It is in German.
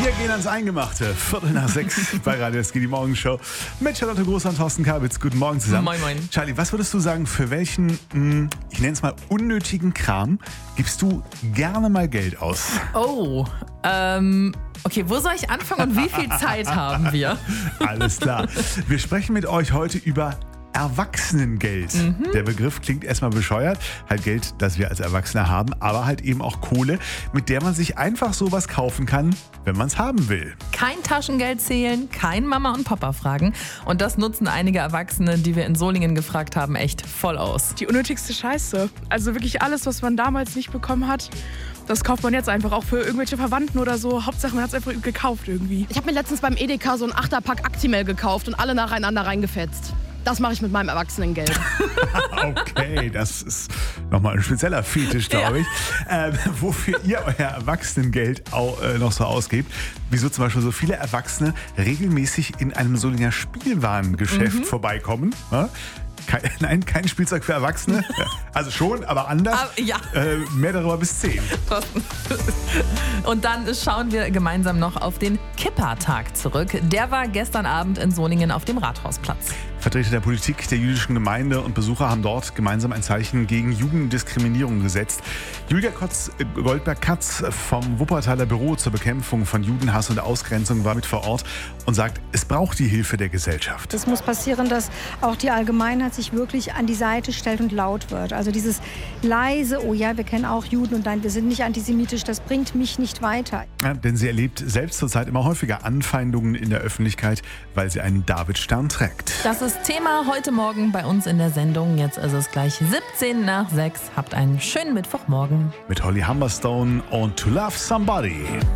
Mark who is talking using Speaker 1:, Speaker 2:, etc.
Speaker 1: Wir gehen ans Eingemachte. 5:45 bei Radio SG, die Morgenshow. Mit Charlotte Groß und Thorsten Kabitz. Guten Morgen zusammen.
Speaker 2: Moin, moin.
Speaker 1: Charlie, was würdest du sagen, für welchen, ich nenne es mal unnötigen Kram, gibst du gerne mal Geld aus?
Speaker 2: Oh, okay, wo soll ich anfangen und wie viel Zeit haben wir?
Speaker 1: Alles klar. Wir sprechen mit euch heute über Erwachsenengeld. Der Begriff klingt erstmal bescheuert. Halt Geld, das wir als Erwachsene haben, aber halt eben auch Kohle, mit der man sich einfach sowas kaufen kann, wenn man es haben will.
Speaker 2: Kein Taschengeld zählen, kein Mama und Papa fragen. Und das nutzen einige Erwachsene, die wir in Solingen gefragt haben, echt voll aus.
Speaker 3: Die unnötigste Scheiße. Also wirklich alles, was man damals nicht bekommen hat, das kauft man jetzt einfach auch für irgendwelche Verwandten oder so. Hauptsache, man hat es einfach gekauft irgendwie.
Speaker 4: Ich habe mir letztens beim Edeka so ein 8er-Pack Actimel gekauft und alle nacheinander reingefetzt. Das mache ich mit meinem Erwachsenengeld.
Speaker 1: Okay, das ist nochmal ein spezieller Fetisch, glaube ich. Wofür ihr euer Erwachsenengeld auch, noch so ausgebt. Wieso zum Beispiel so viele Erwachsene regelmäßig in einem Solinger Spielwarengeschäft vorbeikommen. Ja? Kein Spielzeug für Erwachsene. Also schon, aber anders.
Speaker 2: Ja.
Speaker 1: Mehr darüber bis 10.
Speaker 2: Und dann schauen wir gemeinsam noch auf den Kippa-Tag zurück. Der war gestern Abend in Solingen auf dem Rathausplatz.
Speaker 1: Vertreter der Politik der jüdischen Gemeinde und Besucher haben dort gemeinsam ein Zeichen gegen Judendiskriminierung gesetzt. Julia Goldberg-Katz vom Wuppertaler Büro zur Bekämpfung von Judenhass und Ausgrenzung war mit vor Ort und sagt, es braucht die Hilfe der Gesellschaft.
Speaker 5: Es muss passieren, dass auch die Allgemeinheit sich wirklich an die Seite stellt und laut wird. Also dieses leise, oh ja, wir kennen auch Juden und nein, wir sind nicht antisemitisch, das bringt mich nicht weiter.
Speaker 1: Ja, denn sie erlebt selbst zurzeit immer häufiger Anfeindungen in der Öffentlichkeit, weil sie einen Davidstern trägt.
Speaker 2: Das ist Thema heute Morgen bei uns in der Sendung. Jetzt ist es gleich 17:06. Habt einen schönen Mittwochmorgen.
Speaker 1: Mit Holly Humberstone und To Love Somebody.